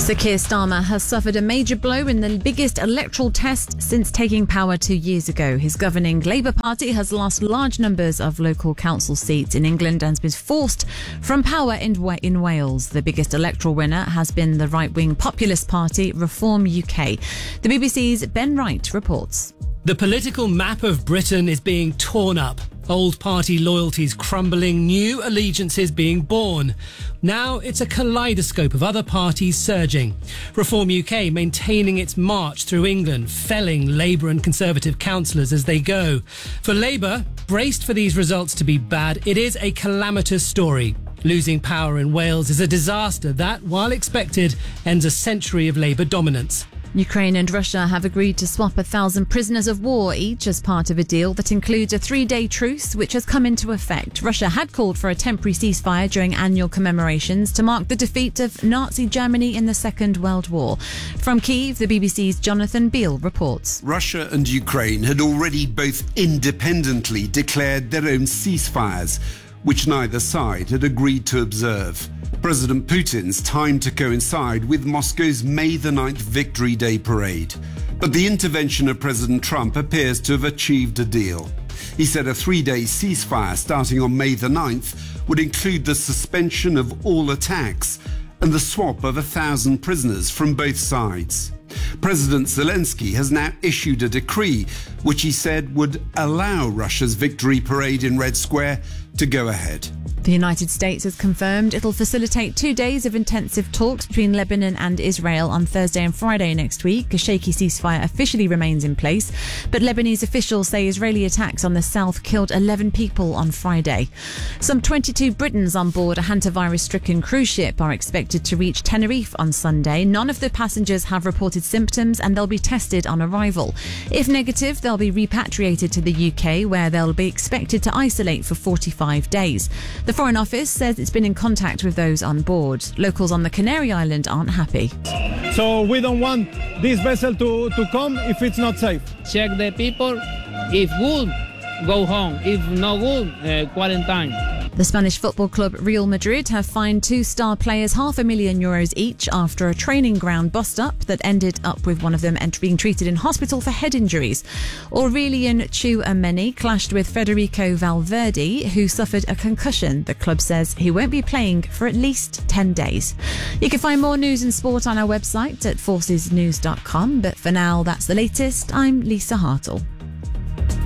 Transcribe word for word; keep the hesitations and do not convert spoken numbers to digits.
Sir Keir Starmer has suffered a major blow in the biggest electoral test since taking power two years ago. His governing Labour Party has lost large numbers of local council seats in England and has been forced from power in, in Wales. The biggest electoral winner has been the right-wing populist party Reform U K. The B B C's Ben Wright reports. The political map of Britain is being torn up. Old party loyalties crumbling, new allegiances being born. Now it's a kaleidoscope of other parties surging. Reform U K maintaining its march through England, felling Labour and Conservative councillors as they go. For Labour, braced for these results to be bad, it is a calamitous story. Losing power in Wales is a disaster that, while expected, ends a century of Labour dominance. Ukraine and Russia have agreed to swap a thousand prisoners of war each as part of a deal that includes a three-day truce, which has come into effect. Russia had called for a temporary ceasefire during annual commemorations to mark the defeat of Nazi Germany in the Second World War. From Kyiv, the B B C's Jonathan Beale reports. Russia and Ukraine had already both independently declared their own ceasefires, which neither side had agreed to observe. President Putin's timed to coincide with Moscow's May the ninth Victory Day parade. But the intervention of President Trump appears to have achieved a deal. He said a three-day ceasefire starting on May the ninth would include the suspension of all attacks and the swap of a thousand prisoners from both sides. President Zelensky has now issued a decree which he said would allow Russia's victory parade in Red Square to go ahead. The United States has confirmed it'll facilitate two days of intensive talks between Lebanon and Israel on Thursday and Friday next week. A shaky ceasefire officially remains in place, but Lebanese officials say Israeli attacks on the south killed eleven people on Friday. Some twenty-two Britons on board a hantavirus-stricken cruise ship are expected to reach Tenerife on Sunday. None of the passengers have reported symptoms and they'll be tested on arrival. If negative, they'll be repatriated to the U K, where they'll be expected to isolate for forty-five days. The Foreign Office says it's been in contact with those on board. Locals on the Canary Island aren't happy. So we don't want this vessel to, to come if it's not safe. Check the people. If good, go home. If not good, uh, quarantine. The Spanish football club Real Madrid have fined two star players half a million euros each after a training ground bust-up that ended up with one of them being treated in hospital for head injuries. Aurelian Tchouameni clashed with Federico Valverde, who suffered a concussion. The club says he won't be playing for at least ten days. You can find more news and sport on our website at forces news dot com, but for now, that's the latest. I'm Lisa Hartle.